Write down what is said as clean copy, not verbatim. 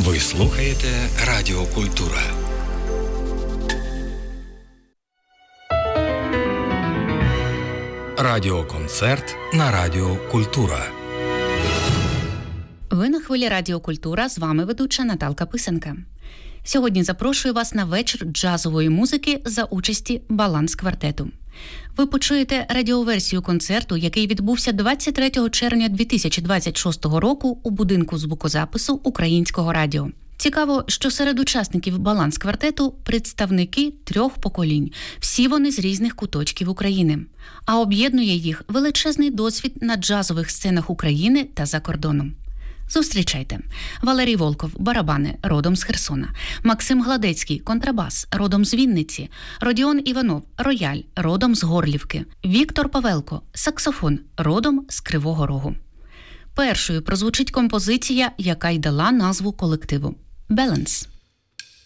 Ви слухаєте Радіо Культура. Радіоконцерт на Радіо Культура. Ви на хвилі Радіо Культура, з вами ведуча Наталка Писанка. Сьогодні запрошую вас на вечір джазової музики за участі Баланс квартету. Ви почуєте радіоверсію концерту, який відбувся 23 червня 2026 року у будинку звукозапису Українського радіо. Цікаво, що серед учасників Баланс квартету представники 3 поколінь, всі вони з різних куточків України. А об'єднує їх величезний досвід на джазових сценах України та за кордоном. Зустрічайте. Валерій Волков, барабани, родом з Херсона. Максим Гладецький, контрабас, родом з Вінниці. Родіон Іванов, рояль, родом з Горлівки. Віктор Павелко, саксофон, родом з Кривого Рогу. Першою прозвучить композиція, яка й дала назву колективу – «Balance».